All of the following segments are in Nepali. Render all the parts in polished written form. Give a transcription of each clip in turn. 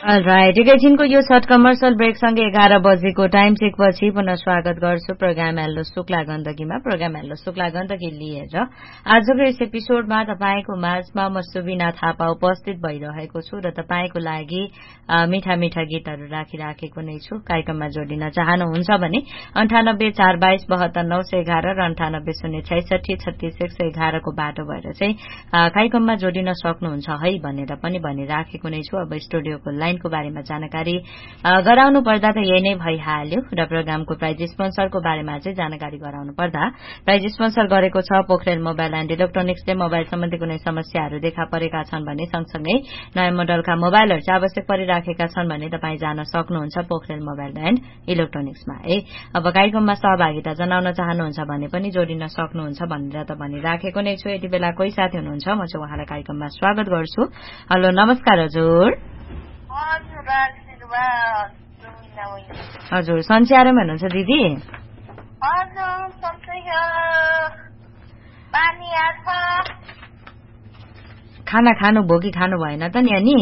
अलराइट एकैछिनको यो सर्ट कमर्सियल ब्रेकसँगै 11 बजेको टाइम चेकपछि पुनः स्वागत गर्छु programme hello Shukla गण्डकीमा। Programme hello Shukla Gandaki लिएर आजको यस एपिसोडमा तपाईको माझमा म सुबिना थापा उपस्थित भइरहेको छु र तपाईको लागि मीठा मीठा गीतहरू राखिराखेको नै छु। कार्यक्रममा जोडिन चाहनुहुन्छ भने 9842272911 र 9806636111 को बाटो भएर चाहिँ कार्यक्रममा जोडिन सक्नुहुन्छ है भनेर पनि भनिराखेको नै छु। अब स्टुडियोको लाइनको बारेमा जानकारी गराउनु पर्दा त यही नै भइहाल्यो र प्रोग्रामको प्राइज स्पोन्सरको बारेमा चाहिँ जानकारी गराउनु पर्दा प्राइज स्पोन्सर गरेको छ पोखरेल मोबाइल एण्ड इलेक्ट्रोनिक्सले। मोबाइल सम्बन्धी कुनै समस्याहरू देखा परेका छन् भने सँगसँगै नयाँ मोडलका मोबाइलहरू चाहिँ आवश्यक परिराखेका छन् भने तपाईँ जान सक्नुहुन्छ पोखरेल मोबाइल एण्ड इलेक्ट्रोनिक्समा है। अब कार्यक्रममा सहभागिता जनाउन चाहनुहुन्छ भने पनि जोडिन सक्नुहुन्छ भनेर त भनिराखेको नै छु। यति बेला कोही साथी हुनुहुन्छ, म चाहिँ उहाँलाई कार्यक्रममा स्वागत गर्छु। हेलो नमस्कार हजुर। हजुर सन्च्यारमा हुनुहुन्छ दिदी? खाना खानुभयो कि खानु भएन त नि अनि?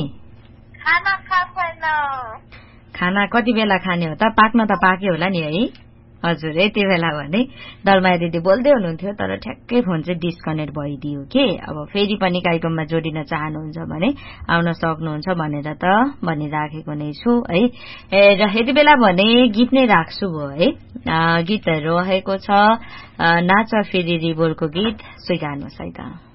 खाना कति बेला खाने हो त? पाक्न त पाक्यो होला नि है? हजुर यति बेला भने दलमाया दिदी बोल्दै हुनुहुन्थ्यो तर ठ्याक्कै फोन चाहिँ डिस्कनेक्ट भइदियो के। अब फेरि पनि कार्यक्रममा जोडिन चाहनुहुन्छ भने आउन सक्नुहुन्छ भनेर त भनिराखेको नै छु है। र यति बेला भने गीत नै राख्छु भयो है। गीतहरू रहेको छ नाच फेरि रिबोलको गीत स्वीकार्नुहोस् है त।